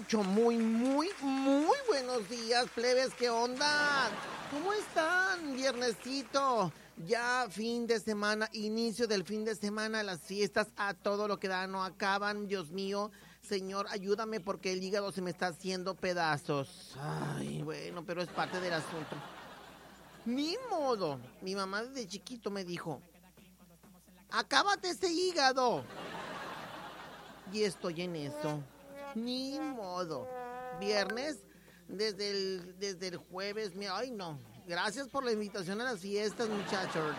escucho muy buenos días, plebes, ¿qué onda? ¿Cómo están? Viernesito, ya fin de semana, inicio del fin de semana, las fiestas a todo lo que da, no acaban, Dios mío. Señor, ayúdame porque el hígado se me está haciendo pedazos. Ay, bueno, pero es parte del asunto. Ni modo, mi mamá desde chiquito me dijo, acábate ese hígado. Y estoy en eso. Ni modo. Viernes, desde el jueves, ay no. Gracias por la invitación a las fiestas, muchachos.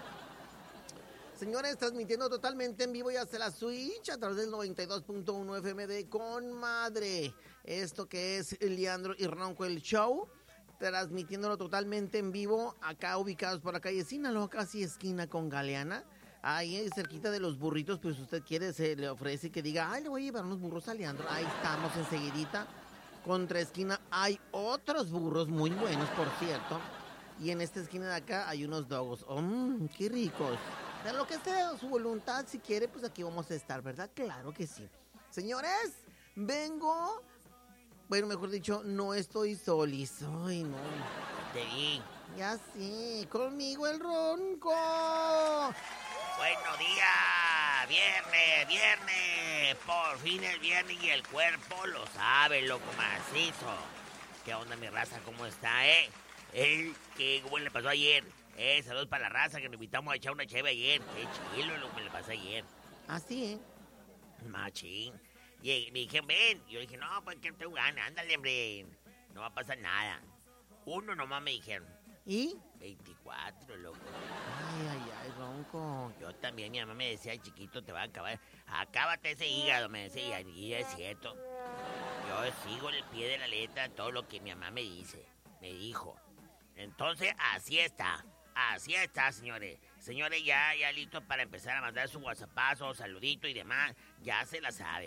Señores, transmitiendo totalmente en vivo y hasta la Switch a través del 92.1 FM de Con Madre. Esto que es Leandro y Ronco el Show. Transmitiéndolo totalmente en vivo, acá ubicados por la calle Sinaloa, casi esquina con Galeana. Ahí cerquita de los burritos, pues usted quiere, se le ofrece que diga, ay, le voy a llevar unos burros a Leandro. Ahí estamos enseguidita. Contra esquina hay otros burros muy buenos, por cierto. Y en esta esquina de acá hay unos dogos. ¡Qué ricos! De lo que sea su voluntad, si quiere, pues aquí vamos a estar, ¿verdad? Claro que sí. Señores, vengo... Bueno, mejor dicho, no estoy solis. Ay, no. Sí. Ya sí, conmigo el Ronco. Buenos días, viernes, por fin el viernes y el cuerpo lo sabe, loco macizo. ¿Qué onda mi raza? ¿Cómo está, ¿Cómo le pasó ayer? Saludos para la raza que nos invitamos a echar una cheve ayer. Qué chilo lo que le pasó ayer. Así, Machín. Y me dijeron, ven. Y yo dije, no, pues que tengo ganas, ándale, hombre. No va a pasar nada. Uno nomás me dijeron. ¿Y? 24, loco. Ay, Ronco. Yo también, mi mamá me decía, chiquito, te va a acabar. Acábate ese hígado, me decía, y es cierto. Yo sigo el pie de la letra todo lo que mi mamá me dijo. Entonces, así está, señores. Señores, ya listo para empezar a mandar su whatsappazo, saludito y demás. Ya se la sabe.